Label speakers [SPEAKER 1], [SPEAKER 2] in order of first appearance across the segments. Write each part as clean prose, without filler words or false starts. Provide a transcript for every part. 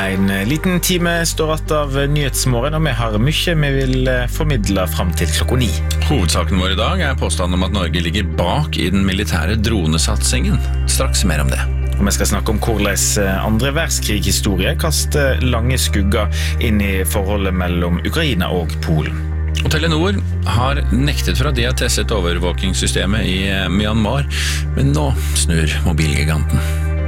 [SPEAKER 1] En liten time står att av Nyhetsmorgen, og vi har mye vi vil formidle frem til klokka 9.
[SPEAKER 2] Hovedsaken vår i dag påstanden om at Norge ligger bak i den militære dronesatsingen. Straks mer om det.
[SPEAKER 1] Og vi skal snakke om hvordan andre verdenskrig-historie kaster lange skugger inn i forholdet mellom Ukraina og Polen.
[SPEAKER 2] Og Telenor har nektet for at de har testet overvåkingssystemet i Myanmar, men nå snur mobilgiganten.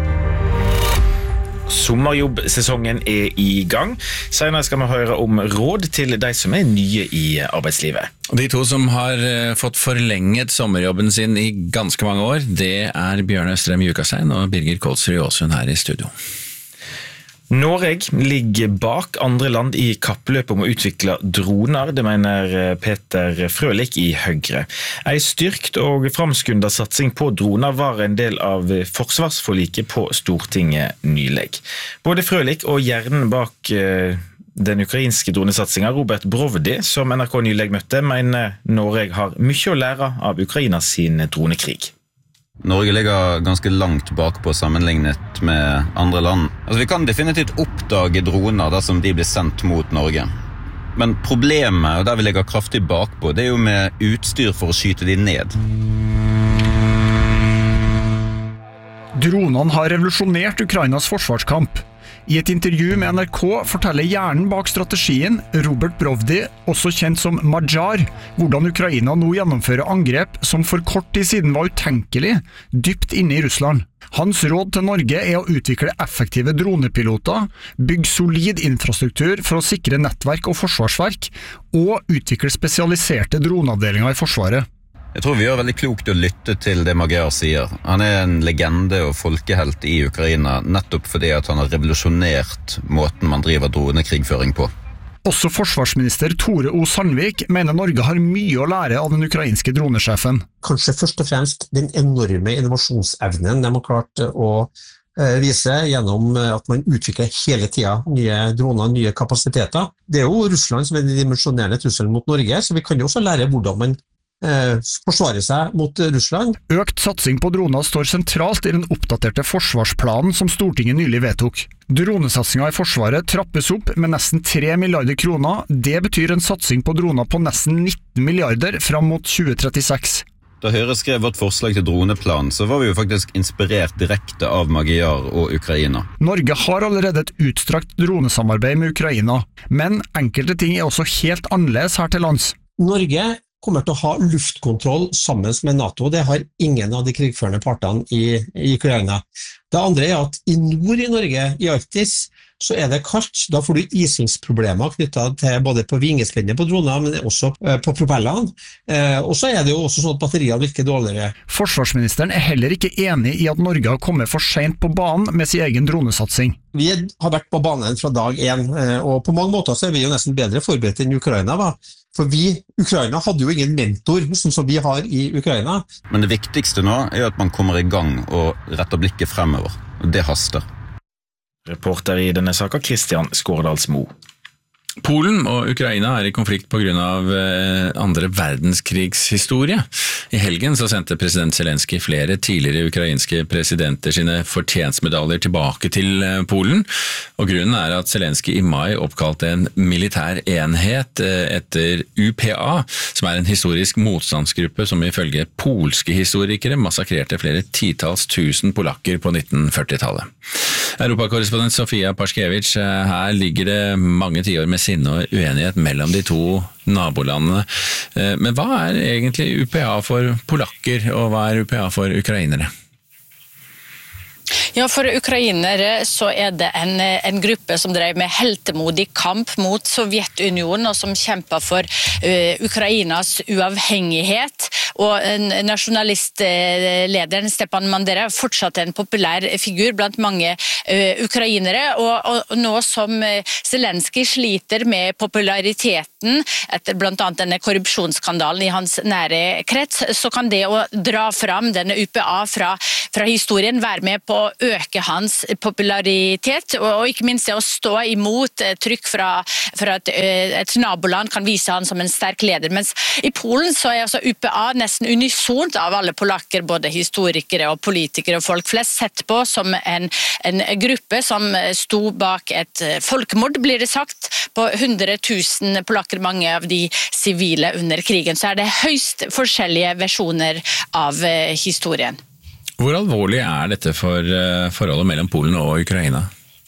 [SPEAKER 1] Sommerjobbsesongen i gang. Senere skal vi høre om råd til de som nye i arbeidslivet.
[SPEAKER 2] De to som har fått forlenget sommerjobben sin i ganske mange år, det Bjørn Østrem Jukastein og Birgir Kolsrud Åsund her i studio.
[SPEAKER 1] Norge ligger bak andre land i kappløpet om å utvikle droner, det mener Peter Frølich i Høyre. En styrkt og framskyndet satsing på droner var en del av forsvarsforliket på Stortinget nylig. Både Frølich og hjernen bak den ukrainske dronesatsingen, Robert Brovdi, som NRK nylig møtte, mener Norge har mye å lære av Ukrainas sin dronekrig.
[SPEAKER 3] Norge ligger ganske langt bakpå sammenlignet med andre land. Vi kan definitivt oppdage droner dersom de blir sendt mot Norge. Men problemet, og der vi ligger kraftig bakpå, det jo med utstyr for å skyte de ned.
[SPEAKER 4] Dronene har revolusjonert Ukrainas forsvarskamp. I et intervju med NRK forteller hjernen bak strategien, Robert Brovdi, også kjent som Majar, hvordan Ukraina nå gjennomfører angrep som for kort tid siden var utenkelig, dypt inne i Russland. Hans råd til Norge å utvikle effektive dronepiloter, bygge solid infrastruktur for å sikre nettverk og forsvarsverk, og utvikle spesialiserte droneavdelinger i Forsvaret.
[SPEAKER 3] Jeg tror vi gjør veldig klokt å lytte til det Magyar sier. Han en legende og folkehelt i Ukraina, nettopp fordi at han har revolusjonert måten man driver dronekrigføring på.
[SPEAKER 4] Også forsvarsminister Tore O. Sandvik mener Norge har mye å lære av den ukrainske dronesjefen.
[SPEAKER 5] Kanskje først og fremst den enorme innovasjonsevnen de har klart å vise gjennom at man utvikler hele tiden nye droner, nye kapasiteter. Det jo Russland som den dimensjonerende trusselen mot Norge, så vi kan jo også lære hvordan man forsvare seg mot Russland.
[SPEAKER 4] Økt satsing på droner står sentralt i den oppdaterte forsvarsplanen som Stortinget nylig vedtok. Dronesatsingen i Forsvaret trappes opp med nesten 3 milliarder kroner. Det betyr en satsing på droner på nesten 19 milliarder fram mot 2036.
[SPEAKER 3] Da Høyre skrev vårt forslag til droneplan, så var vi jo faktisk inspirert direkte av Magyar og Ukraina.
[SPEAKER 4] Norge har allerede et utstrakt dronesamarbeid med Ukraina, men enkelte ting også helt annerledes her til lands.
[SPEAKER 5] Norge kommer til å ha luftkontroll sammen med NATO. Det har ingen av de krigførende partene i Ukraina. Det andre at i nord i Norge, i Arktis, så det kaldt. Da får du isingsproblemer knyttet til både på vingespennet på droner, men også på propellene. Og så det jo også sånn at batteriene virker dårligere.
[SPEAKER 4] Forsvarsministeren heller ikke enig i at Norge har kommet for sent på banen med sin egen dronesatsing.
[SPEAKER 5] Vi har vært på banen fra dag 1, og på mange måter så vi jo nesten bedre forberedt enn Ukraina var. For Ukraina hadde jo ingen mentor som vi har i Ukraina.
[SPEAKER 3] Men det viktigste nå at man kommer i gang og retter blikket fremover. Og det haster.
[SPEAKER 1] Reporter i denne saken, Kristian Skårdalsmo.
[SPEAKER 2] Polen og Ukraina i konflikt på grunn av andre verdenskrigshistorie. I helgen så sendte president Zelensky flere tidligere ukrainske presidenter sine fortjenstmedaljer tilbake til Polen, og grunnen at Zelensky i mai oppkalte en militær enhet etter UPA, som en historisk motstandsgruppe som ifølge polske historikere massakrerte flere titals tusen polakker på 1940-tallet. Europakorrespondent Sofia Paskevich, her ligger det mange tiår med sinne og uenighet mellom de to nabolandene. Men hva egentlig UPA for polakker, og hva UPA for ukrainere?
[SPEAKER 6] Ja, for ukrainere så det en gruppe som drev med heltemodig kamp mot Sovjetunionen, og som kjempet for Ukrainas uavhengighet. Og nasjonalistlederen Stepan Bandera fortsatt en populær figur blant mange ukrainere, og nå som Zelensky sliter med populariteten etter blant annet denne korrupsjonsskandalen i hans nære krets, så kan det å dra fram denne UPA fra historien være med på å øke hans popularitet, og ikke minst det å stå imot trykk fra et naboland kan vise han som en sterk leder. Mens i Polen så altså UPA nesten unisont av alle polakker, både historikere og politikere og folk flest, sett på som en gruppe som sto bak et folkemord, blir det sagt, på 100 000 polakker, mange av de sivile under krigen. Så det høyst forskjellige versjoner av historien.
[SPEAKER 2] Hvor alvorlig dette for forholdet mellom Polen og Ukraina?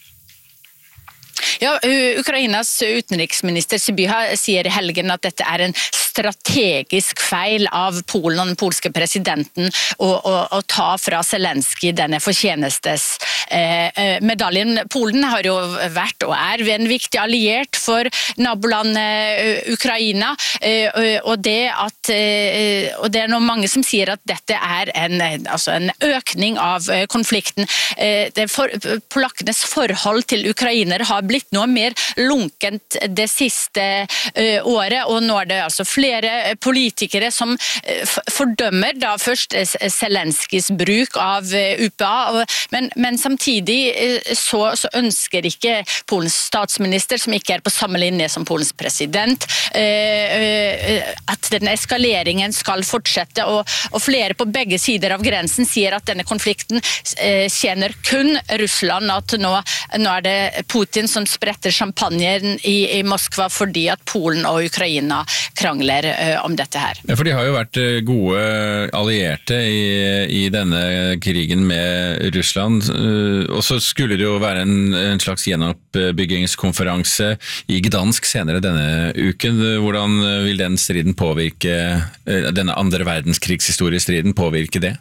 [SPEAKER 6] Ja, Ukrainas utenriksminister Sybyha sier I helgen at dette en strategisk feil av Polen og den polske presidenten å ta fra Zelensky denne fortjenestes medaljen. Polen har jo vært og en viktig alliert for nabolandet Ukraina, og det nå mange som sier at dette en økning av konflikten. Polakkenes forhold til ukrainere har blitt noe mer lunkent det siste året, og nå det altså flere politikere som fordømmer da først Zelenskys bruk av UPA, men samtidig så ønsker ikke Polens statsminister, som ikke på samme linje som Polens president, at denne eskaleringen skal fortsette, og flere på begge sider av grensen sier at denne konflikten tjener kun Russland, at nå det Putin som spretter champagnen I Moskva fordi at Polen og Ukraina krangler om dette her.
[SPEAKER 2] Ja, for de har jo vært gode allierte I denne krigen med Russland, og så skulle det jo være en slags gjenoppbyggingskonferanse I Gdansk senere denne uken. Hvordan vil den striden påvirke, denne andre verdenskrigshistoriestriden påvirke det?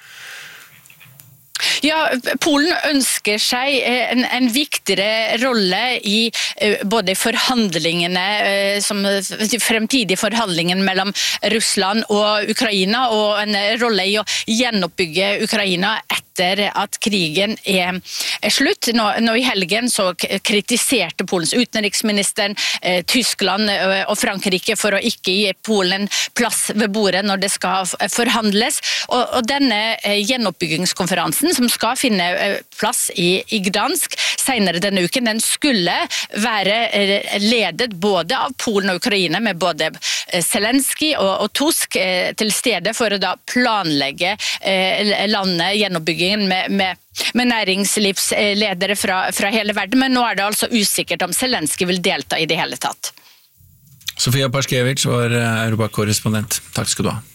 [SPEAKER 6] Ja, Polen ønsker seg en viktigere rolle I både forhandlingene, de fremtidige forhandlingene mellom Russland og Ukraina, og en rolle I å gjenoppbygge Ukraina etter at krigen slutt. Nå I helgen så kritiserte Polens utenriksministeren Tyskland og Frankrike for å ikke gi Polen plass ved bordet når det skal forhandles, og denne gjenoppbyggingskonferansen som skal finne plass I Gdansk senere denne uken, den skulle være ledet både av Polen og Ukraina, med både Zelensky og Tusk til stede for å da planlegge landet, gjenoppbyggingen med næringslivsledere fra hele verden, men nå det altså usikkert om Zelensky vil delta I det hele tatt.
[SPEAKER 2] Sofia Parskevich var Europa-korrespondent. Takk skal du ha.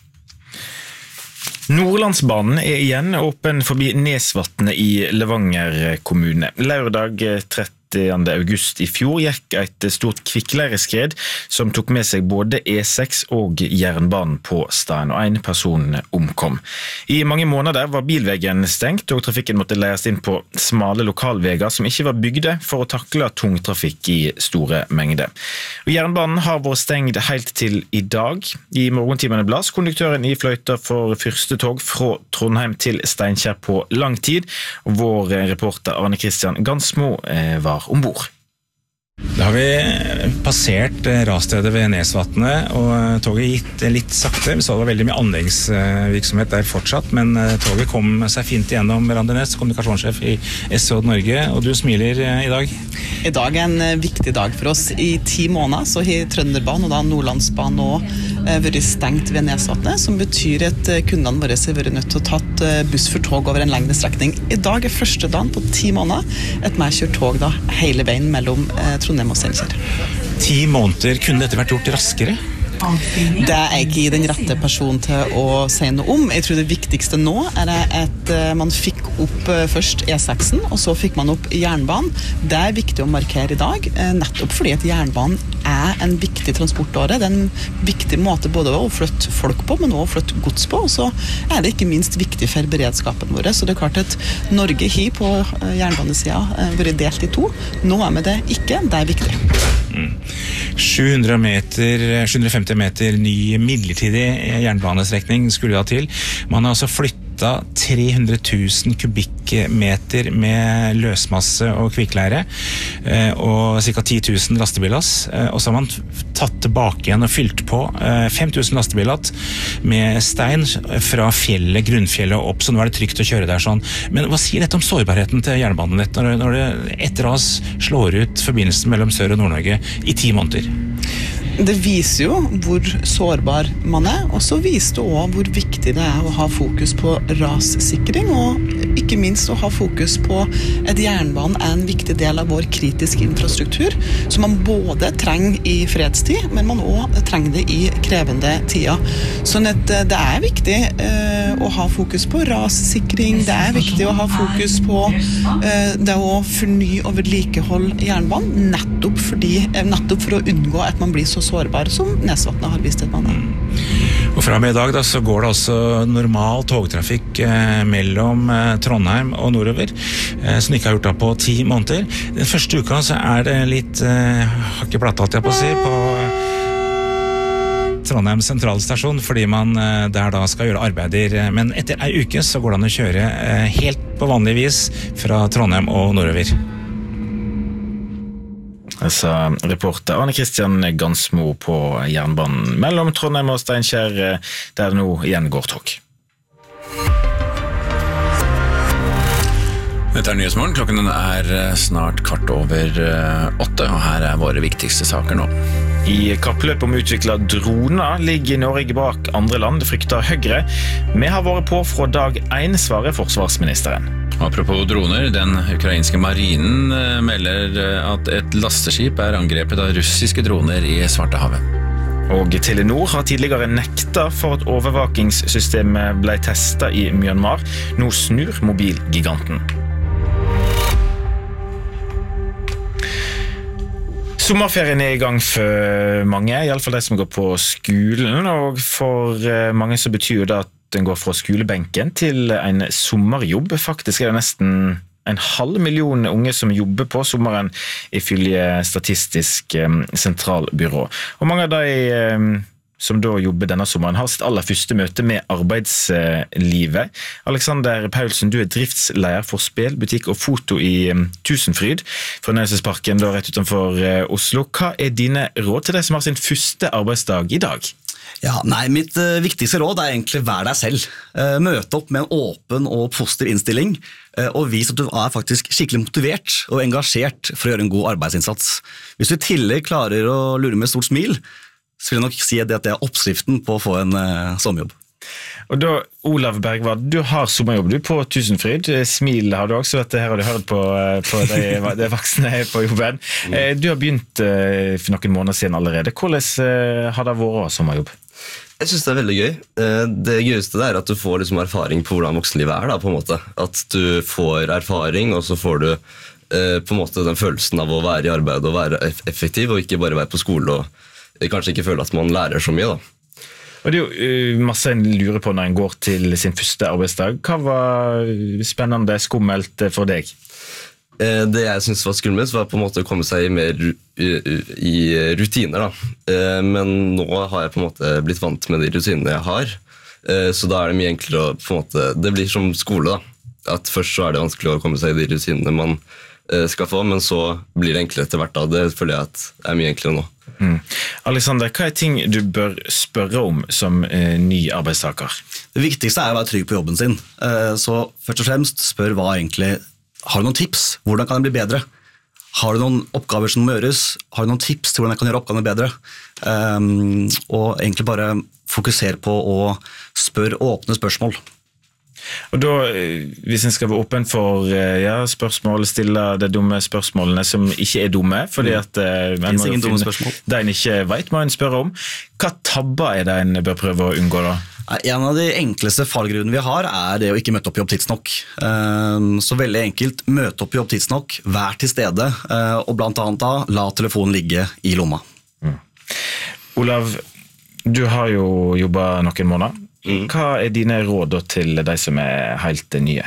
[SPEAKER 1] Nordlandsbanen igjen åpen forbi Nesvatnet I Levanger kommune. Lørdag 30. august I fjor gikk et stort kvikkleireskred som tok med seg både E6 og jernbanen på stedet, og en person omkom. I mange måneder var bilvegen stengt, og trafikken måtte leies inn på smale lokalveger som ikke var bygde for å takle tungtrafikk I store mengder. Og jernbanen har vært stengt helt til I dag. I morgentimene blas konduktøren I fløyta for første tog fra Trondheim til Steinkjer på lang tid, og vår reporter Arne Kristian Gansmo var ombord.
[SPEAKER 7] Da har vi passert rasstedet ved Nesvatnet, og toget gikk litt sakte. Vi så det var veldig mye anleggsvirksomhet der fortsatt, men toget kom seg fint igjennom. Randi Næss, kommunikasjonssjef I SJ Norge, og du smiler I dag.
[SPEAKER 8] I dag en viktig dag for oss. I 10 måneder så har Trønderbanen og da Nordlandsbanen nå vært stengt ved Nesvatnet, som betyr at kundene våre har vært nødt til å tatt buss for tog over en lengre strekning. I dag første dagen på 10 måneder at vi kjører tog da hele veien mellom Trondheim og Steinkjer.
[SPEAKER 7] 10 måneder, kunne dette vært gjort raskere?
[SPEAKER 8] Det jeg ikke den rette personen til å si noe om. Jeg tror det viktigste nå at man fikk opp først E6-en, og så fikk man opp jernbanen. Det viktig å markere I dag, nettopp fordi at jernbanen en viktig transportåre. Det en viktig måte både å flytte folk på, men også å flytte gods på, og så det ikke minst viktig for beredskapen vår. Så det klart at Norge har på jernbanesiden vært delt I 2. Nå vi det ikke, det viktig.
[SPEAKER 7] 750 meter ny midlertidig jernbanestrekning skulle da til. Man har altså flyttet 300 000 kubikkmeter med løsmasse og kvikkleire og ca. 10 000 lastebillass, og så har man tatt tilbake igjen og fylt på 5 000 lastebillass med stein fra fjellet, grunnfjellet og opp, så nå det trygt å kjøre der sånn. Men hva sier dette om sårbarheten til jernbanenett når det etter ras slår ut forbindelsen mellom Sør- og Nord-Norge I 10 måneder?
[SPEAKER 8] Det viser jo hvor sårbar man og så viser det også hvor viktig det å ha fokus på rassikring, og ikke minst å ha fokus på at jernbanen en viktig del av vår kritiske infrastruktur, som man både trenger i fredstid, men man også trenger det i krevende tider. Sånn at det viktig å ha fokus på rassikring, det viktig å ha fokus på det å fornye og vedlikeholde jernbanen, nettopp for å unngå at man blir så sårbar som Nesvatnet har vist at man
[SPEAKER 7] Og fra med i dag da, så går det også normal togtrafikk mellom Trondheim og nordover, som ikke har gjort det på 10 måneder. Den første uka så det litt hakkeplatt, alt jeg på å si, på Trondheim sentralstasjon, fordi man der da skal gjøre arbeider. Men etter en uke så går det an å kjøre helt på vanlig vis fra Trondheim og nordover.
[SPEAKER 1] Sa reporter Arne Kristian Gansmo på jernbanen mellom Trondheim og Steinkjer, der det nå igjen går tog.
[SPEAKER 2] Dette Nyhetsmorgen, klokken snart 8:15, og her våre viktigste saker nå.
[SPEAKER 1] I kappløpet om å utvikle droner ligger Norge bak andre land, frykter Høyre. Vi har vært på fra dag 1, svarer forsvarsministeren.
[SPEAKER 2] Apropos droner, den ukrainske marinen melder at et lasteskip angrepet av russiske droner i Svartehavet.
[SPEAKER 1] Og Telenor har tidligere nekta for at overvåkingssystemet ble testet i Myanmar. Nå snur mobilgiganten. Sommerferien i gang for mange, i alle fall de som går på skolen, og for mange så betyr det at den går fra skolebenken til en sommerjobb. Faktisk det nesten 500,000 unge som jobber på sommeren, ifølge Statistisk sentralbyrå. Og mange av de som da jobber denne sommeren, har sitt aller første møte med arbeidslivet. Alexander Paulsen, du driftsleder for spel, butikk og foto i Tusenfryd, fornøyelsesparken da rett utenfor Oslo. Hva dine råd til de som har sin første arbeidsdag i dag?
[SPEAKER 9] Ja, mitt viktigste råd egentlig vær deg selv. Møte opp med en åpen og positiv innstilling, og vis at du faktisk skikkelig motivert og engasjert for å gjøre en god arbeidsinnsats. Hvis du i tillegg klarer å lure med stort smil, så vil jeg nok si at det oppskriften på å få en sommerjobb.
[SPEAKER 1] Og da, Olav Bergvad, du har sommerjobb du på Tusenfryd. Smil har du også, vet her har du hørt på de voksne på jobben. Du har begynt for noen måneder siden allerede. Hvordan har det vært sommerjobb?
[SPEAKER 10] Jeg synes det veldig gøy. Det gøyeste at du får liksom erfaring på hvordan voksenlivet da, på en måte. At du får erfaring, og så får du på en måte den følelsen av å være i arbeid og være effektiv, og ikke bare være på skole og kanskje ikke føle at man lærer så mye da.
[SPEAKER 1] Og det jo masse en lurer på når en går til sin første arbeidsdag. Hva var spennende, skummelt for deg?
[SPEAKER 10] Det jeg synes var skummelt var på en måte å komme seg mer i rutiner da. Men nå har jeg på en måte blitt vant med de rutinene jeg har. Så da det mye enklere å på en måte, det blir som skole da. At først så det vanskelig å komme seg i de rutinene man skal få, men så blir det enklere etter hvert da. Det føler jeg at mye enklere nå.
[SPEAKER 1] Alexander, hva ting du bør spørre om som ny arbeidstaker?
[SPEAKER 9] Det viktigste å være trygg på jobben sin. Så først og fremst spør hva egentlig, har du noen tips? Hvordan kan det bli bedre? Har du noen oppgaver som må gjøres? Har du noen tips til hvordan jeg kan gjøre oppgavene bedre? Og egentlig bare fokusere på å spørre åpne spørsmål.
[SPEAKER 1] Og da, hvis en skal være åpen for spørsmål, stille de dumme spørsmålene som ikke dumme, fordi at en må finne det en ikke vet, må en spørre om. Hva tabber det en bør prøve å unngå da?
[SPEAKER 9] En av de enkleste fallgrunnene vi har det å ikke møte opp i jobb tidsnok. Så veldig enkelt, møte opp i jobb tidsnok, vær til stede, og blant annet da, la telefonen ligge i lomma.
[SPEAKER 1] Olav, du har jo jobbet noen måneder. Hva dine råd til de som helt nye?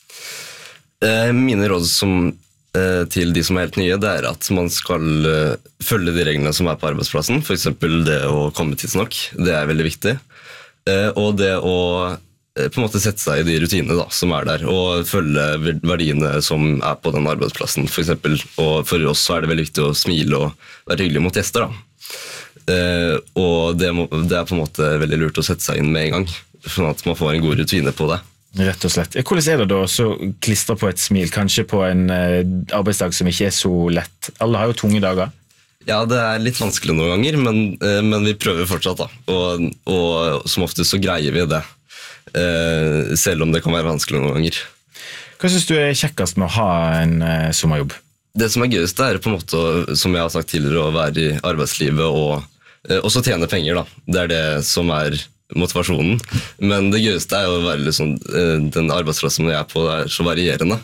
[SPEAKER 10] Mine råd til de som helt nye, det at man skal følge de reglene som på arbeidsplassen, for eksempel det å komme tidsnok, det veldig viktig. Og det å på en måte sette seg i de rutinene da, som der, og følge verdiene som på den arbeidsplassen, for eksempel. Og for oss så det veldig viktig å smile og være hyggelig mot gjester da. Og det på en måte veldig lurt å sette seg inn med en gang, sånn at man får en god rutine på det.
[SPEAKER 1] Rett og slett. Hvordan det da så klistre på et smil, kanskje på en arbeidsdag som ikke så lett? Alle har jo tunge dager.
[SPEAKER 10] Ja, det litt vanskelig noen ganger, men vi prøver fortsatt da. Og som oftest så greier vi det, selv om det kan være vanskelig noen ganger.
[SPEAKER 1] Hva synes du kjekkest med å ha en sommerjobb?
[SPEAKER 10] Det som gøyest på en måte, som jeg har sagt tidligere, å være i arbeidslivet og også tjene penger da. Det det som motivasjonen. Men det gøyeste å være liksom, den arbeidsplassen jeg på så varierende.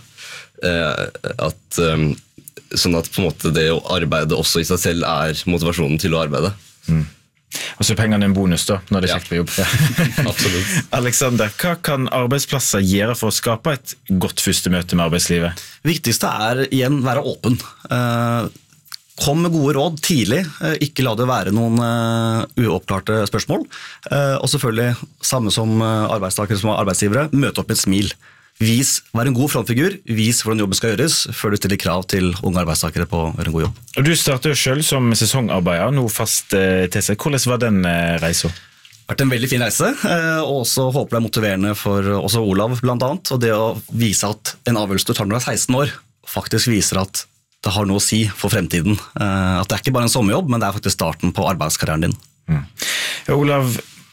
[SPEAKER 10] Sånn at på en måte det å arbeide også i seg selv motivasjonen til å arbeide.
[SPEAKER 1] Og så pengene en bonus da, når det kjekt på jobb.
[SPEAKER 10] Absolutt.
[SPEAKER 1] Alexander, hva kan arbeidsplasser gjøre for å skape et godt første møte med arbeidslivet?
[SPEAKER 9] Viktigste igjen være åpen. Kom med gode råd tidlig, ikke la det være noen uoppklarte spørsmål. Og selvfølgelig, samme som arbeidstakere som arbeidsgivere, møte opp med et smil. Vær en god frontfigur, vis hvordan jobben skal gjøres, før du stiller krav til unge arbeidstakere på å gjøre en god jobb.
[SPEAKER 1] Og du startet jo selv som sesongarbeider, nå fast til seg. Hvordan var den reisen?
[SPEAKER 9] Det har vært en veldig fin reise, og også håper det motiverende for også Olav blant annet, og det å vise at en avgjørelse du tar når du 16 år, faktisk viser at det har noe å si for fremtiden. At det ikke bare en sommerjobb, men det faktisk starten på arbeidskarrieren din.
[SPEAKER 1] Ja, Olav,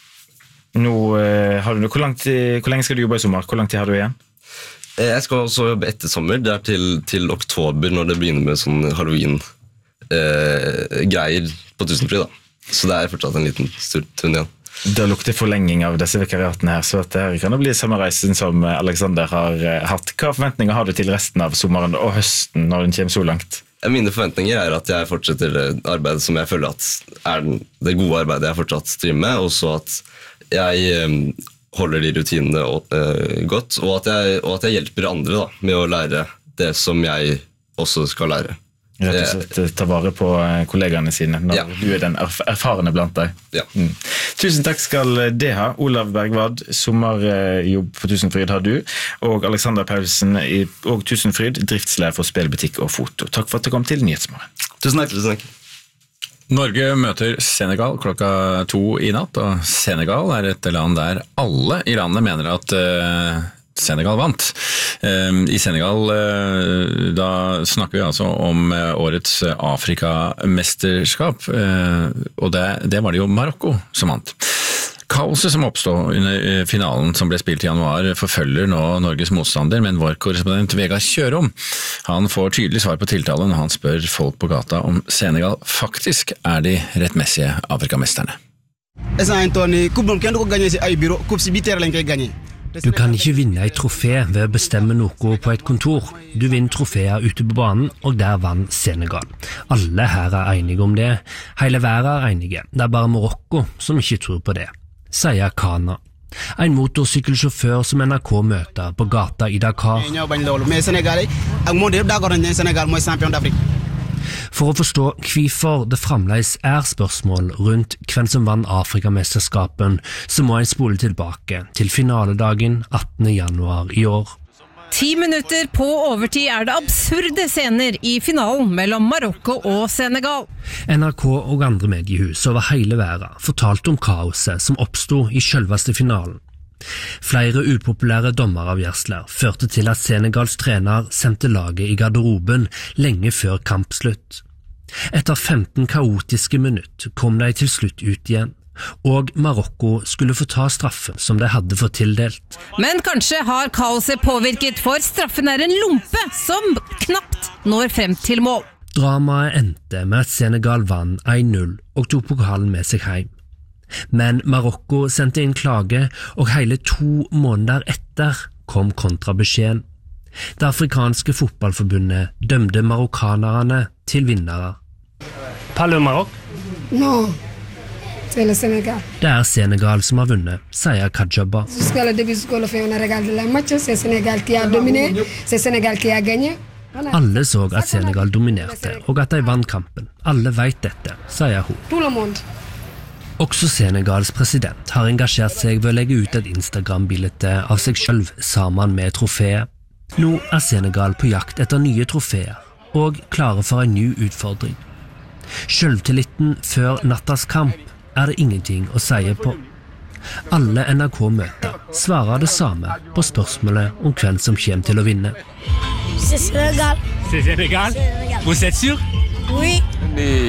[SPEAKER 1] hvor lenge skal du jobbe i sommer? Hvor lang tid har du igjen?
[SPEAKER 10] Jeg skal også jobbe etter sommer. Det til oktober når det begynner med sånn Halloween-greier på Tusenfryd da. Så det fortsatt en liten stund igjen.
[SPEAKER 1] Det lukter forlenging av disse vikariatene her, så det kan det bli samme reisen som Alexander har hatt. Hva forventninger har du til resten av sommeren og høsten når den kommer så langt?
[SPEAKER 10] Mine forventninger at jeg fortsetter det arbeidet som jeg føler at det gode arbeidet jeg fortsatt driver med, og så at jeg holder de rutinene godt, og at jeg hjelper andre da, med å lære det som jeg også skal lære.
[SPEAKER 1] Rett og slett ta vare på kollegaene sine når du den erfarne blant deg.
[SPEAKER 10] Ja.
[SPEAKER 1] Tusen takk skal det ha. Olav Bergvad, sommerjobb på Tusenfryd har du, og Alexander Paulsen og Tusenfryd, driftslærer for spillbutikk og foto. Takk for at du kom til Nyhetsmorgen.
[SPEAKER 10] Tusen takk.
[SPEAKER 2] Norge møter Senegal klokka 2 i natt, og Senegal et land der alle i landet mener at Senegal vant. I Senegal da snakker vi altså om årets Afrikamesterskap, og det var det jo Marokko som vant. Kaoset som oppstod under finalen som ble spilt i januar forfølger nå Norges motstander, men vår korrespondent Vegard Kjørom, han får tydelig svar på tiltale når han spør folk på gata om Senegal faktisk de rettmessige Afrikamesterne.
[SPEAKER 11] Du kan ikke vinne et trofé ved å bestemme noe på et kontor. Du vinner troféer ute på banen, og der vant Senegal. Alle her enige om det. Hele verden enige. Det bare Marokko som ikke tror på det, sier Kana, en motorsykkelsjåfør som NRK møter på gata i Dakar. For å forstå hvorfor det fremdeles spørsmål rundt hvem som vant Afrikamesterskapen, så må en spole tilbake til finaledagen 18. januar i år.
[SPEAKER 12] 10 minutter på overtid det absurde scener i finalen mellom Marokko og Senegal.
[SPEAKER 11] NRK og andre mediehus over hele verden fortalte om kaoset som oppstod i selveste finalen. Flere upopulære dommeravgjørelser førte til at Senegals trener sendte laget i garderoben lenge før kampslutt. Etter 15 kaotiske minutter kom de til slutt ut igjen, og Marokko skulle få ta straffen som de hadde fått tildelt.
[SPEAKER 12] Men kanskje har kaoset påvirket, for straffen en lompe som knapt når frem til mål.
[SPEAKER 11] Dramaet endte med at Senegal vant 1-0 og tok pokalen med seg hjem. Men Marokko sendte inn klage, og hele 2 måneder etter kom kontrabeskjeden. Det afrikanske fotballforbundet dømte marokkanerne til vinnere.
[SPEAKER 13] Parle Maroc?
[SPEAKER 14] No, c'est le Sénégal.
[SPEAKER 11] Det Senegal som har vunnet, sier Kajaba.
[SPEAKER 14] Jusqu'à le début, on regarde le match, c'est Sénégal qui a dominé, c'est Sénégal qui a gagné.
[SPEAKER 11] Alle så at Senegal dominerte, og at de vant kampen. Alle vet dette, sier hun.
[SPEAKER 14] Tout le monde.
[SPEAKER 11] Også Senegals president har engasjert seg ved å legge ut et Instagram-bilde av seg selv sammen med trofeet. Nå Senegal på jakt etter nye trofeer, og klare for en ny utfordring. Selvtilliten før nattas kamp det ingenting å si på. Alle NRK-møter svarer det samme på spørsmålet om hvem som kommer til å vinne.
[SPEAKER 14] C'est Sénégal.
[SPEAKER 13] C'est Sénégal? Vous êtes sûr?
[SPEAKER 14] Oui.
[SPEAKER 13] Mais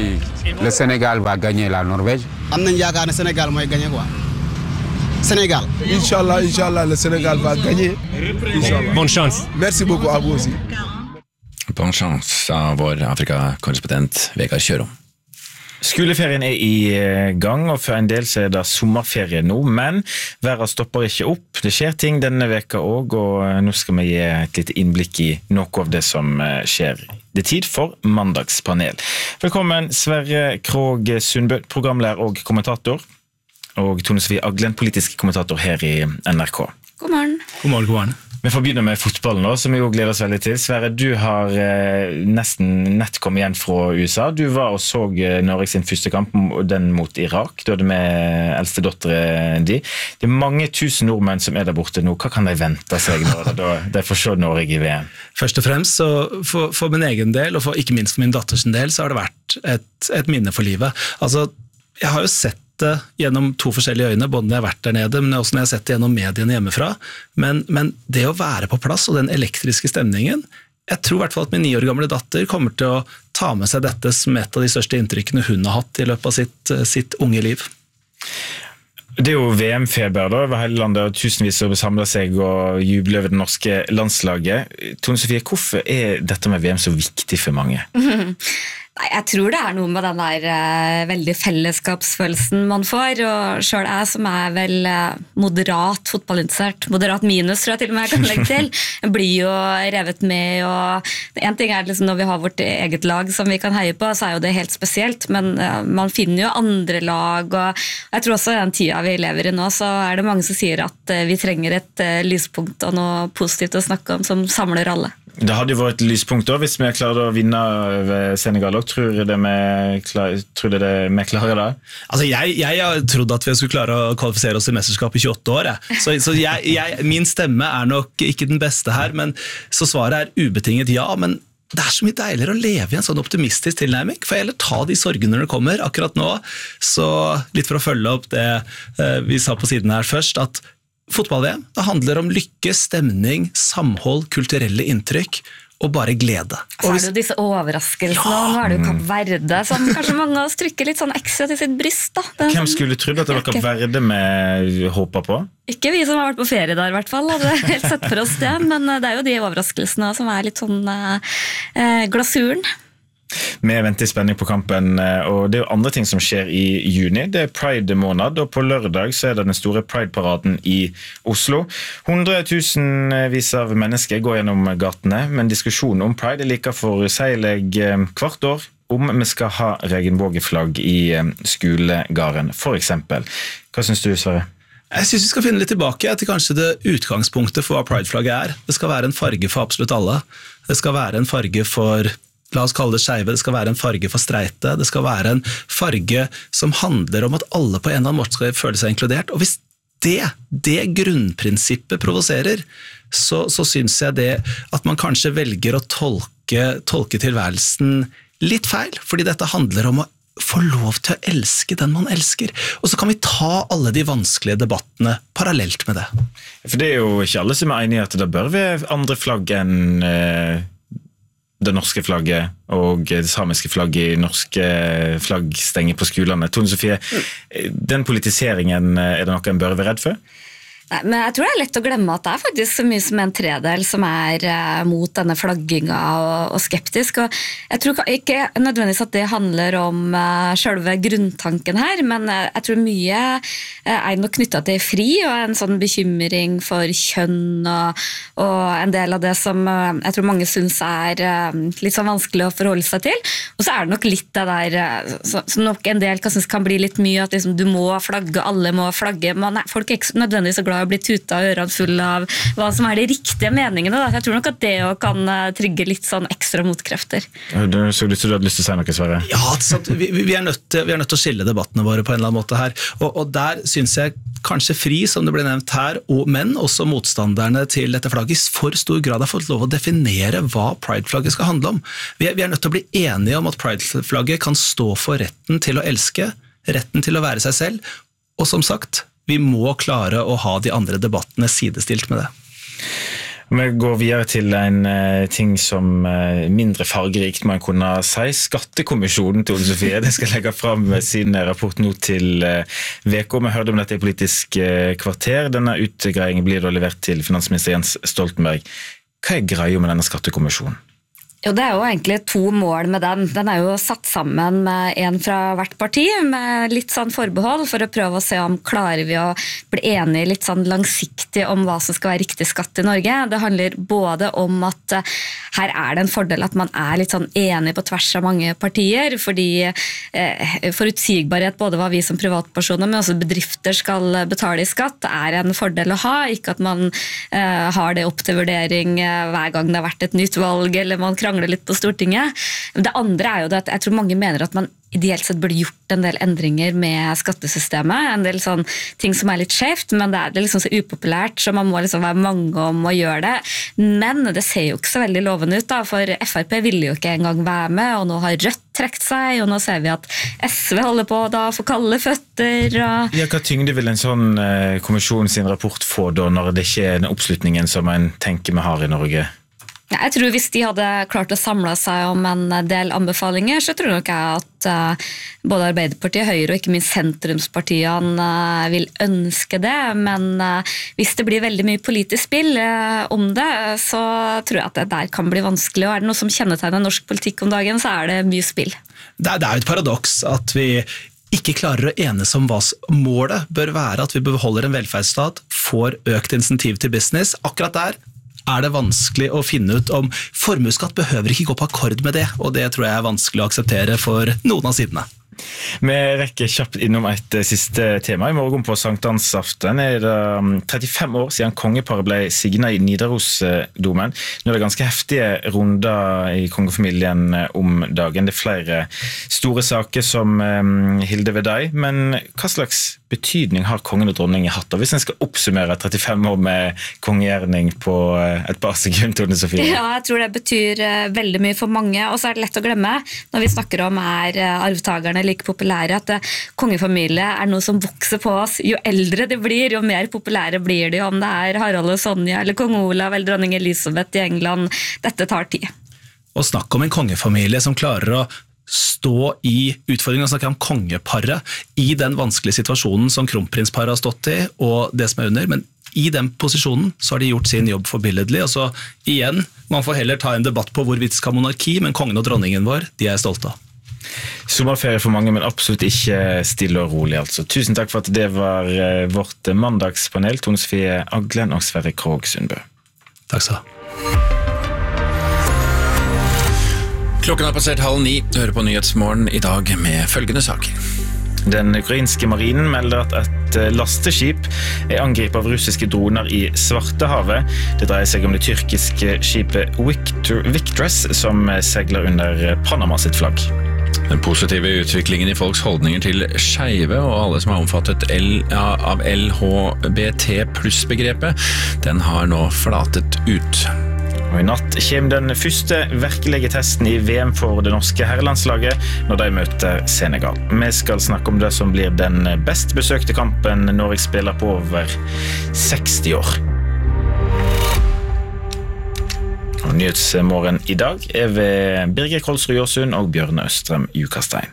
[SPEAKER 15] Le Sénégal va gagner la Norvège.
[SPEAKER 16] am nañ yaakaar ne Sénégal mooy gagner quoi. Sénégal.
[SPEAKER 17] Inch'Allah, le Sénégal va gagner. Inch'Allah.
[SPEAKER 13] Bonne chance.
[SPEAKER 17] Merci beaucoup à vous aussi.
[SPEAKER 2] Bonne chance, sa vår Afrika-korrespondent Vegard Kjørom.
[SPEAKER 1] Skoleferien i gang, og for en del så det sommerferie nå, men været stopper ikke opp. Det skjer ting denne veka også, og nå skal vi gi et lite innblikk i noe av det som skjer. Det er tid for mandagspanel. Velkommen Sverre Krog Sundbø, programleder og kommentator, og Tone Sofie Aglen, politisk kommentator her i NRK.
[SPEAKER 18] God morgen.
[SPEAKER 13] God morgen, god morgen.
[SPEAKER 1] Vi får begynne med fotballen nå, som vi jo gleder oss veldig til. Sverre, du har nesten nett kommet igjen fra USA. Du var og så Norge sin første kamp, den mot Irak. Du hadde med eldste dotteren din. Det er mange tusen nordmenn som er der borte nå. Hva kan de vente seg når de får se Norge i VM?
[SPEAKER 19] Først og fremst, så for min egen del, og ikke minst for min datters del, så har det vært et minne for livet. Altså, jeg har jo sett det gjennom to forskjellige øyne, både når jeg har vært der nede, men også når jeg har sett det gjennom mediene hjemmefra. Men det å være på plass og den elektriske stemningen, jeg tror i hvert fall at min 9 år gamle datter kommer til å ta med seg dette som et av de største inntrykkene hun har hatt i løpet av sitt unge liv.
[SPEAKER 1] Det er jo VM-feber da, over hele landet, og tusenvis som samler seg og jubler over det norske landslaget. Tone Sofie, hvorfor er dette med VM så viktig for mange?
[SPEAKER 18] Nei, jeg tror det noe med den der veldig fellesskapsfølelsen man får, og selv jeg som vel moderat fotballinteressert, moderat minus tror jeg til og med jeg kan legge til, blir jo revet med, og en ting liksom når vi har vårt eget lag som vi kan heie på, så jo det helt spesielt, men man finner jo andre lag, og jeg tror også i den tida vi lever i nå, så det mange som sier at vi trenger et lyspunkt og noe positivt å snakke om som samler alle.
[SPEAKER 1] Det hadde jo vært et lyspunkt da, hvis vi klarte å vinne over Senegal. Tror du det vi klarer det?
[SPEAKER 19] Altså, jeg har trodd at vi skulle klare å kvalifisere oss til mesterskap i 28 år. Så min stemme nok ikke den beste her, men så svaret ubetinget ja, men det så mye deiligere å leve i en sånn optimistisk tilnærming, for jeg heller ta de sorgene når det kommer. Akkurat nå, så litt for å følge opp det vi sa på siden her først, at fotball-VM, det handler om lykke, stemning, samhold, kulturelle inntrykk og bare glede.
[SPEAKER 18] Så det jo disse overraskelsene, nå det jo Kapp Verde, som kanskje mange av oss trykker litt sånn ekstra til sitt bryst. Da.
[SPEAKER 1] Hvem skulle trodd at det var Kapp Verde med håpet på?
[SPEAKER 18] Ikke vi som har vært på ferie der i hvert fall, hadde helt sett for oss det, men det jo de overraskelsene som litt sånn glasuren.
[SPEAKER 1] Vi venter i spenning på kampen, og det jo andre ting som skjer i juni. Det Pride-måned, og på lørdag så det den store Pride-paraden i Oslo. 100 000 av mennesker går gjennom gatene, men diskusjonen om Pride like forsegelig hvert år om vi skal ha regenbågeflagg i skolegården, for eksempel. Hva synes du, Sverre?
[SPEAKER 19] Jeg synes vi skal finne litt tilbake til kanskje det utgangspunktet for hva Pride-flagget Det skal være en farge for absolutt alle. Det skal være en farge for, la oss kalle det skeive, det skal være en farge for streite, det skal være en farge som handler om at alle på en eller annen måte skal føle seg inkludert, og hvis det grunnprinsippet provoserer, så synes jeg det at man kanskje velger å tolke tilværelsen litt feil, fordi dette handler om å få lov til å elske den man elsker, og så kan vi ta alle de vanskelige debattene parallelt med det.
[SPEAKER 1] For det jo ikke alle som enig i at det bør være andre flagg enn det norske flagget og det samiske flagget i norske flaggstenger på skolene. Tone Sofie, den politiseringen det noe en bør være redd for?
[SPEAKER 18] Nei, men jeg tror det lett å glemme at det faktisk så mye som en tredel som mot denne flagginga og skeptisk, og jeg tror ikke nødvendigvis at det handler om selve grunntanken her, men jeg tror mye nok knyttet til fri og en sånn bekymring for kjønn og en del av det som jeg tror mange synes litt sånn vanskelig å forholde seg til, og så det nok litt det der som nok en del kan bli litt mye, at liksom, du må flagge, alle må flagge, men folk ikke nødvendigvis så glad å bli tuta og ørene full av hva som de riktige meningene. Da. Jeg tror nok at det kan trigge litt sånn ekstra motkrefter.
[SPEAKER 1] Du så ut som du hadde lyst til å si noe, Sverre?
[SPEAKER 19] Ja, vi nødt til å skille debattene våre på en eller annen måte her. Og der synes jeg kanskje Fri, som det ble nevnt her, men også motstanderne til dette flagget i for stor grad har fått lov å definere hva Pride-flagget skal handle om. Vi nødt til å bli enige om at Pride-flagget kan stå for retten til å elske, retten til å være seg selv, og som sagt, vi må klare å ha de andre debattene sidestilt med det.
[SPEAKER 1] Vi går videre til en ting som mindre fargerikt man kunne si. Skattekommisjonen til Tone Sofie. Det skal legge frem sin rapport nå til VK. Vi hørte om dette i Politisk kvarter. Denne utgreiingen blir da levert til finansminister Jens Stoltenberg. Hva greia med denne skattekommisjonen?
[SPEAKER 18] Jo, det jo egentlig 2 mål med den. Den jo satt sammen med en fra hvert parti, med litt sånn forbehold, for å prøve å se om klarer vi å bli enige litt sånn langsiktig om hva som skal være riktig skatt i Norge. Det handler både om at her det en fordel at man litt sånn enig på tvers av mange partier, fordi forutsigbarhet både hva vi som privatpersoner, men også bedrifter skal betale i skatt, en fordel å ha. Ikke at man har det opp til vurdering hver gang det har vært et nytt valg, eller man krangler litt på Stortinget. Det andre jo det at jeg tror mange mener at man ideelt sett burde gjort en del endringer med skattesystemet, en del sånn ting som litt skjevt, men det liksom så upopulært, så man må liksom være mange om å gjøre det. Men det ser jo ikke så veldig lovende ut da, for FrP ville jo ikke engang være med, og nå har Rødt trekt seg, og nå ser vi at SV holder på da for kalde føtter. Og
[SPEAKER 1] Ja, hva tyngde vil en sånn kommisjon sin rapport få da, når det ikke den oppslutningen som en tenker vi har i Norge?
[SPEAKER 18] Ja, jeg tror hvis de hadde klart å samle seg om en del anbefalinger, så tror nok jeg at både Arbeiderpartiet, Høyre og ikke minst sentrumspartiene vil ønske det, men hvis det blir veldig mye politisk spill om det, så tror jeg at det der kan bli vanskelig, og det noe som kjennetegner norsk politikk om dagen, så det mye spill.
[SPEAKER 19] Det jo et paradoks at vi ikke klarer å enes om hva målet bør være, at vi beholder en velferdsstat, får økt insentiv til business. Akkurat der det vanskelig å finne ut om formuesskatt behøver ikke gå på akkord med det, og det tror jeg vanskelig å akseptere for noen av sidene.
[SPEAKER 1] Vi rekker kjapt innom et siste tema. I morgen på Sankthansaften det 35 år siden kongeparet ble signet i Nidarosdomen. Nå det ganske heftige runder i kongefamilien om dagen. Det flere store saker som Hilde Vedai, men hva slags betydning har kongen og dronningen hatt? Og hvis en skal oppsummere 35 år med kongegjerning på et par sekunder, Tone Sofie?
[SPEAKER 18] Ja, jeg tror det betyr veldig mye for mange, og så det lett å glemme når vi snakker om arvtagerne like populære, at kongefamilie noe som vokser på oss. Jo eldre det blir, jo mer populære blir de, om det Harald og Sonja, eller kong Olav, eller dronning Elisabeth i England. Dette tar tid.
[SPEAKER 19] Og snakk om en kongefamilie som klarer å stå i utfordringen, og snakke om kongeparet i den vanskelige situasjonen som kronprinsparet har stått i, og det som under, men i den posisjonen så har de gjort sin jobb forbilledlig, og så igjen, man får heller ta en debatt på hvorvidt skal monarki, men kongen og dronningen vår, de jeg stolte av.
[SPEAKER 1] Sommerferie for mange, men absolutt ikke stille og rolig altså. Tusen takk for at det var vårt mandagspanel, Tone Sofie Aglen og Sverre Krogh Sundbø.
[SPEAKER 19] Takk skal du ha.
[SPEAKER 2] Klokken passert 8:30, du hører på Nyhetsmorgen i dag med følgende saker.
[SPEAKER 1] Den ukrainske marinen melder at et lasteskip angrepet av russiske droner i Svartehavet. Det dreier seg om det tyrkiske skipet Victress som segler under Panama sitt flagg.
[SPEAKER 2] Den positive utviklingen i folks holdninger til skeive og alle som omfattet av LHBT+-begrepet, den har nå flatet ut.
[SPEAKER 1] Og i natt kommer den første virkelige testen i VM for det norske herrelandslaget når de møter Senegal. Vi skal snakke om det som blir den best besøkte kampen Norge spiller på over 60 år. Og Nyhetsmorgen i dag ved Birger Kolsrud Jåsund og Bjørne Østrem Jukastein.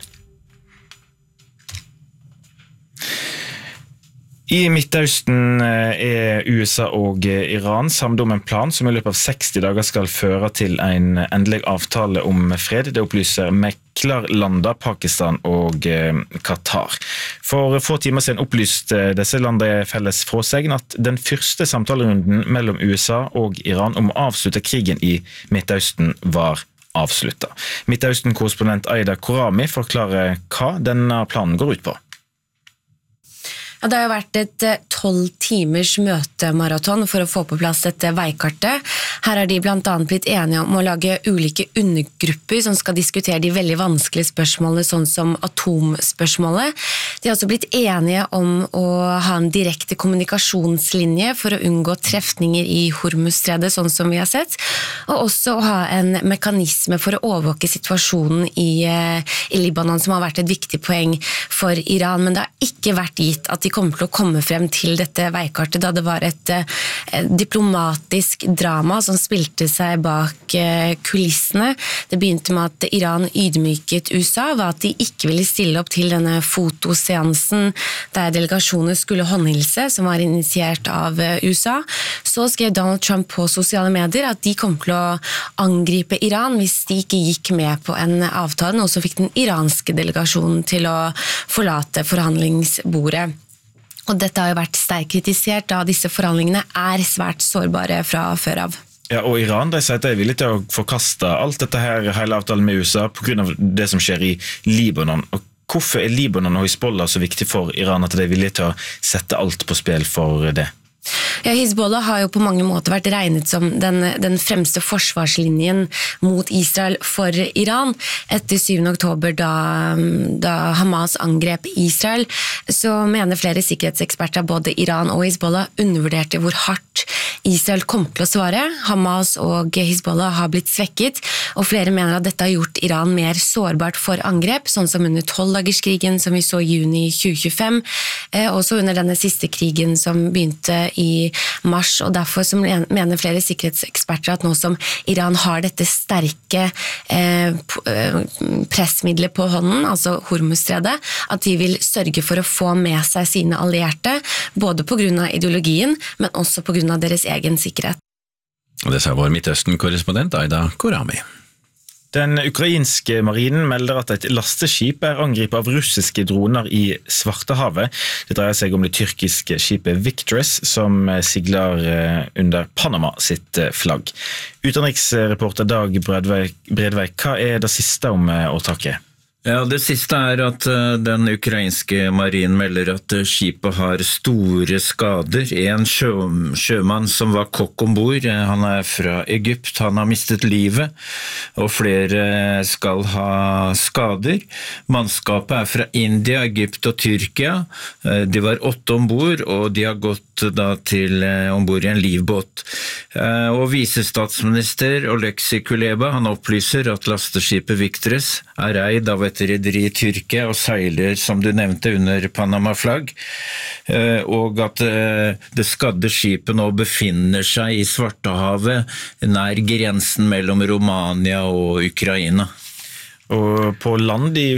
[SPEAKER 1] I Midtøsten USA og Iran samlet om en plan som i løpet av 60 dager skal føre til en endelig avtale om fred. Det opplyser meklerlanda Pakistan og Qatar. For få timer siden opplyste disse landene felles fråsegn at den første samtalerunden mellom USA og Iran om å avslutte krigen i Midtøsten var avsluttet. Midtøsten-korrespondent Aida Korami forklarer hva denne planen går ut på.
[SPEAKER 20] Ja, det har jo vært et 12 timers møtemaraton for å få på plass dette veikartet. Her har de blant annet blitt enige om å lage ulike undergrupper som skal diskutere de veldig vanskelige spørsmålene, sånn som atomspørsmålet. De har også blitt enige om å ha en direkte kommunikasjonslinje for å unngå trefninger i Hormuzstredet, sånn som vi har sett, og også å ha en mekanisme for å overvåke situasjonen i Libanon, som har vært et viktig poeng for Iran, men det har ikke vært gitt at de kommer til å komme frem til dette veikartet, da det var et diplomatisk drama som spilte seg bak kulissene. Det begynte med at Iran ydmyket USA, var at de ikke ville stille opp til denne fotoseansen der delegasjoner skulle håndhilse, som var initiert av USA. Så skrev Donald Trump på sosiale medier at de kom til å angripe Iran hvis de ikke gikk med på en avtale, noe som fikk den iranske delegasjonen til å forlate forhandlingsbordet. Og dette har jo vært sterkt kritisert, da disse forhandlingene er svært sårbare fra før av.
[SPEAKER 1] Ja, og Iran de sier at de er villige til å forkaste alt dette her, hele avtalen med USA, på grunn av det som skjer i Libanon. Og hvorfor er Libanon og Hizbollah så viktig for Iran at de er villige til å sette alt på spill for det?
[SPEAKER 20] Ja, Hizbollah har jo på mange måter vært regnet som den fremste forsvarslinjen mot Israel for Iran. Etter 7. oktober, da Hamas angrep Israel, så mener flere sikkerhetseksperter, både Iran og Hizbollah, undervurderte hvor hardt Israel kom til å svare. Hamas og Hizbollah har blitt svekket, og flere mener at dette har gjort Iran mer sårbart for angrep, sånn som under 12-dagerskrigen som vi så i juni 2025, også under denne siste krigen som begynte i mars, og derfor så mener flere sikkerhetseksperter at nå som Iran har dette sterke pressmiddelet på hånden, altså Hormuzstredet, at de vil sørge for å få med seg sine allierte, både på grunn av ideologien, men også på grunn av deres egen sikkerhet.
[SPEAKER 2] Og det sa vår Midtøsten-korrespondent Aida Korami.
[SPEAKER 1] Den ukrainske marinen melder at et lasteskip er angrepet av russiske droner i Svartehavet. Det dreier seg om det tyrkiske skipet Victress, som sigler under Panama sitt flagg. Utenriksreporter Dag Bredvei, hva er det siste om åtaket?
[SPEAKER 21] Ja, det siste er at den ukrainske marinen melder at skipet har store skader. En sjømann som var kokk ombord, han er fra Egypt, han har mistet livet, og flere skal ha skader. Mannskapet er fra India, Egypt og Tyrkia. De var 8 ombord, og de har gått da til ombord i en livbåt. Og visestatsminister Oleksiy Kuleba, han opplyser at lasteskipet Victress er eid av et rederi i Tyrkia og seiler, som du nevnte, under Panama-flagg, og at det skadde skipet nå befinner seg i Svartehavet, nær grensen mellom Romania og Ukraina.
[SPEAKER 1] Og på land i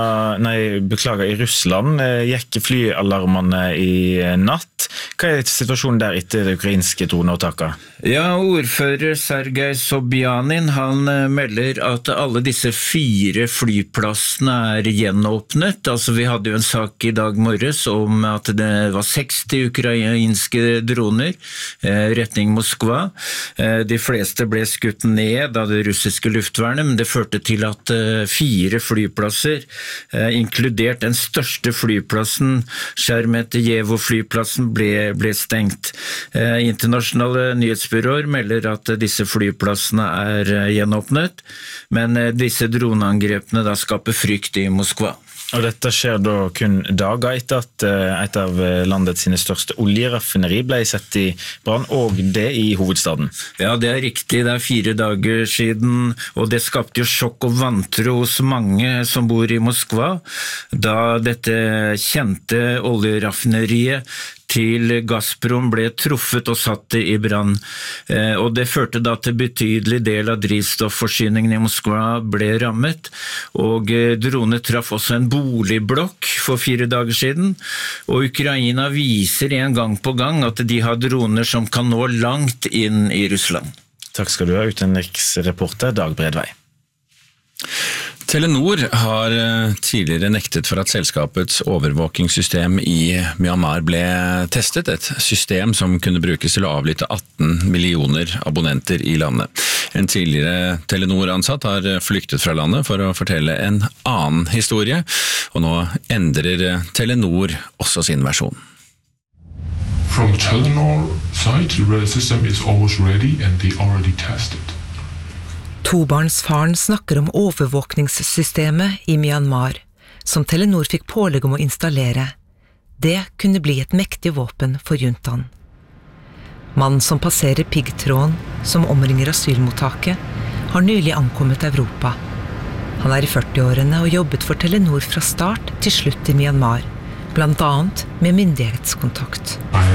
[SPEAKER 1] i Russland gikk flyalarmene i natt. Hva er situasjonen der etter det ukrainske droneåtaket?
[SPEAKER 21] Ja, ordfører Sergej Sobjanin, han melder at alle disse 4 flyplassene er gjenåpnet. Altså, vi hadde jo en sak i dag morges om at det var 60 ukrainske droner retning Moskva. De fleste ble skutt ned av det russiske luftvernet, men det førte til at 4 flyplasser, inkludert den største flyplassen, Sheremetyevo-flyplassen, ble stengt. Internasjonale nyhetsbyråer melder at disse flyplassene er gjenåpnet, men disse droneangrepene da skaper frykt i Moskva.
[SPEAKER 1] Og dette skjer da kun dager etter at et av landets sine største oljeraffineri ble sett i brann, og det i hovedstaden.
[SPEAKER 21] Ja, det er riktig. Det er 4 dager siden, og det skapte jo sjokk og vantro hos mange som bor i Moskva, da dette kjente oljeraffineriet til Gazprom ble truffet og satt i brann. Og det førte da til betydelig del av drivstoffforsyningen i Moskva ble rammet, og droner traff også en boligblokk for 4 dager siden, og Ukraina viser en gang på gang at de har droner som kan nå langt inn i Russland.
[SPEAKER 1] Takk skal du ha, utenriksreporter Dag Bredvei.
[SPEAKER 2] Telenor har tidligere nektet for at selskapets overvåkingssystem i Myanmar ble testet, et system som kunne brukes til å avlytte 18 millioner abonnenter i landet. En tidligere Telenor-ansatt har flyktet fra landet for å fortelle en annen historie, og nå endrer Telenor også sin versjon.
[SPEAKER 22] From Telenor side, the system is almost ready and they already tested.
[SPEAKER 23] Tobarnsfaren snakker om overvåkningssystemet i Myanmar,
[SPEAKER 4] som Telenor fikk pålegg om å installere, det kunne bli et mektig våpen for juntaen. Mannen som passerer piggtråden som omringer asylmottaket, har nylig ankommet Europa. Han i 40-årene og jobbet for Telenor fra start til slutt i Myanmar, blant annet med myndighetskontakt.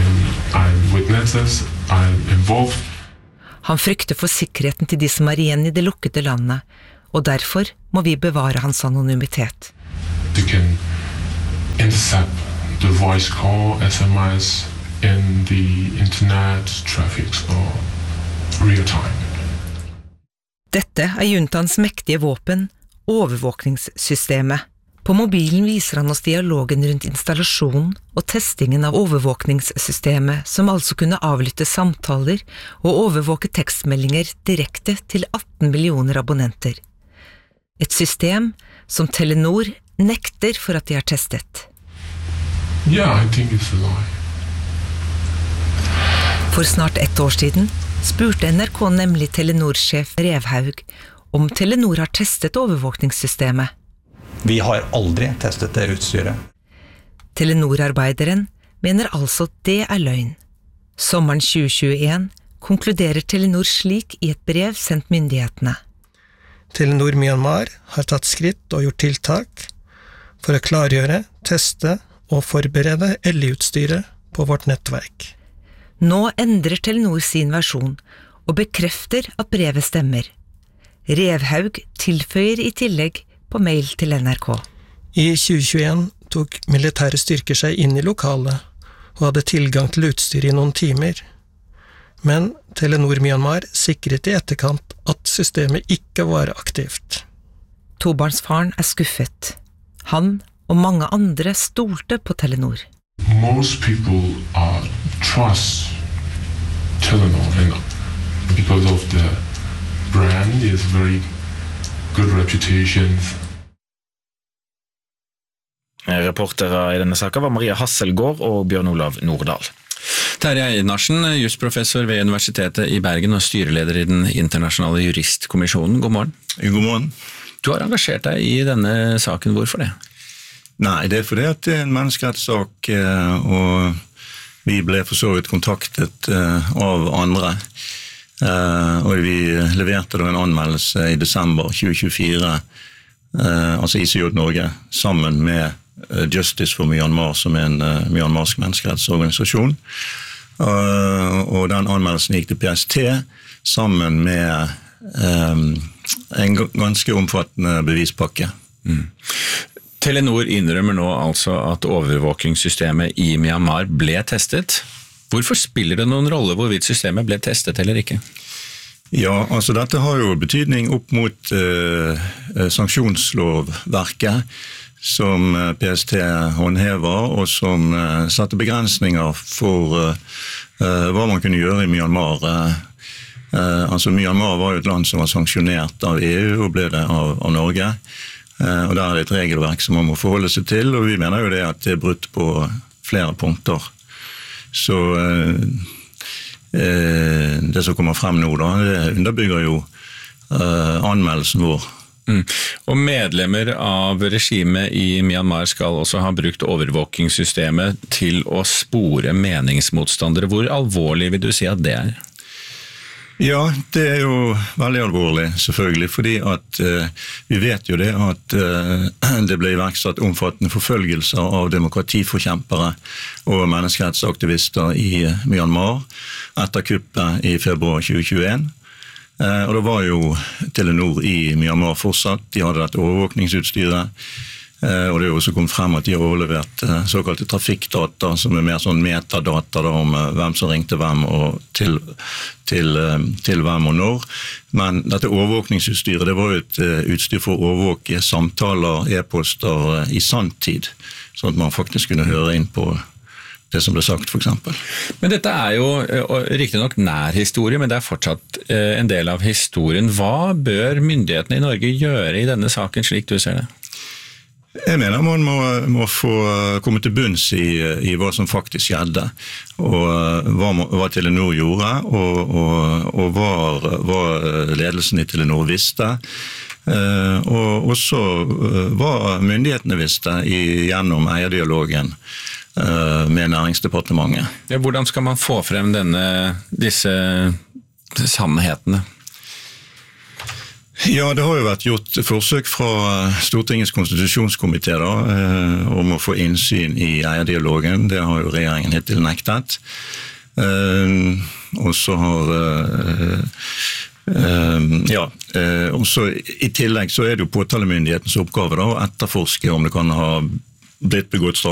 [SPEAKER 4] Han frykter for sikkerheten til de som igjen i det lukkede landet, og derfor må vi bevare hans anonymitet.
[SPEAKER 22] They can intercept the voice call, SMS, and the internet traffic or real time.
[SPEAKER 4] Dette juntans mektige våpen, overvåkningssystemet. På mobilen viser han oss dialogen rundt installasjonen og testingen av overvåkningssystemet, som altså kunne avlytte samtaler og overvåke tekstmeldinger direkte til 18 millioner abonnenter. Et system som Telenor nekter for at de har testet.
[SPEAKER 22] Yeah, I think it's a lie.
[SPEAKER 4] For snart 1 år siden spurte NRK nemlig Telenor-sjef Revhaug om Telenor har testet overvåkningssystemet.
[SPEAKER 5] Vi har aldri testet det utstyret.
[SPEAKER 4] Telenor-arbeideren mener altså det løgn. Sommeren 2021 konkluderer Telenor slik i et brev sendt myndighetene.
[SPEAKER 23] Telenor Myanmar har tatt skritt og gjort tiltak for å klargjøre, teste og forberede LI-utstyret på vårt nettverk.
[SPEAKER 4] Nå endrer Telenor sin versjon og bekrefter at brevet stemmer. Revhaug tilføyer i tillegg på mail til NRK.
[SPEAKER 23] I 2021 tok militære styrker seg inn i lokalet og hadde tilgang til utstyr i noen timer. Men Telenor Myanmar sikret i etterkant at systemet ikke var aktivt.
[SPEAKER 4] Tobarnsfaren skuffet. Han og mange andre stolte på Telenor.
[SPEAKER 22] Most people trust Telenor because of the brand is very good reputation.
[SPEAKER 1] Reportere i denne saken var Maria Hasselgaard og Bjørn Olav Nordahl.
[SPEAKER 2] Terje Einarsen, jusprofessor ved Universitetet i Bergen og styreleder i den internasjonale juristkommisjonen. God morgen.
[SPEAKER 24] God morgen.
[SPEAKER 2] Du har engasjert deg i denne saken, hvorfor det?
[SPEAKER 24] Nei, det fordi at det en menneskerettssak, og vi ble for så vidt kontaktet av andre, og vi leverte da en anmeldelse i desember 2024, altså ICJ Norge, sammen med Justice for Myanmar, som en myanmarsk menneskerettsorganisasjon. Og den anmeldelsen gikk til PST, sammen med en ganske omfattende bevispakke.
[SPEAKER 2] Telenor innrømmer nå altså at overvåkingssystemet i Myanmar ble testet. Hvorfor spiller det noen rolle hvorvidt systemet ble testet eller ikke?
[SPEAKER 24] Ja, altså dette har jo betydning opp mot sanksjonslovverket som PST håndhever, og som satte begrensninger for hva man kunne gjøre i Myanmar. Altså Myanmar var jo et land som var sanksjonert av EU og ble det av Norge. Og der det et regelverk som man må forholde seg til, og vi mener jo det at det brutt på flere punkter. Så det som kommer frem nå da, det underbygger jo anmeldelsen vår.
[SPEAKER 2] Og medlemmer av regimet i Myanmar skal også ha brukt overvåkingssystemet til å spore meningsmotstandere. Hvor alvorlig vil du si at det er?
[SPEAKER 24] Ja, det er jo veldig alvorlig, selvfølgelig, fordi at vi vet jo det at det ble iverksatt omfattende forfølgelser av demokratiforkjempere og menneskerettsaktivister i Myanmar etter kuppet i februar 2021. Og da var jo Telenor i Myanmar fortsatt, de hadde dette overvåkningsutstyret, og det er jo også kommet frem at de har overlevert såkalte trafikkdata, som er mer sånn metadata da, om hvem som ringte hvem og til hvem og når. Men dette overvåkningsutstyret, det var jo et utstyr for å overvåke samtaler, e-poster i sanntid, sånn at man faktisk kunne høre inn på det som ble sagt, for eksempel.
[SPEAKER 2] Men dette er jo riktig nok nær historie, men det er fortsatt en del av historien. Hva bør myndighetene i Norge gjøre i denne saken, slik du ser det?
[SPEAKER 24] Jeg mener man må få komme til bunns i hva som faktisk skjedde, og hva Telenor gjorde, og hva ledelsen i Telenor visste, og også hva myndighetene visste gjennom eierdialogen med Næringsdepartementet.
[SPEAKER 2] Ja, hvordan skal man få frem disse sannhetene?
[SPEAKER 24] Ja, det har jo vært gjort forsøk fra Stortingets konstitusjonskomité om å få innsyn i eierdialogen. Det har jo regjeringen hittil nektet. Og så har også i tillegg så det jo påtalemyndighetens oppgave å etterforske om det kan ha blitt begått